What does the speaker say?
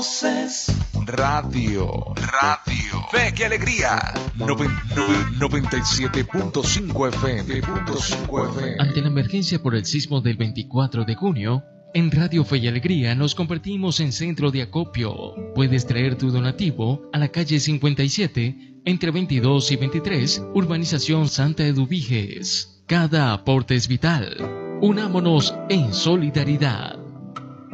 Radio. Fe que alegría. 97.5 FM. Ante la emergencia por el sismo del 24 de junio, en Radio Fe y Alegría nos convertimos en centro de acopio. Puedes traer tu donativo a la calle 57, entre 22 y 23, Urbanización Santa Eduviges. Cada aporte es vital. Unámonos en solidaridad.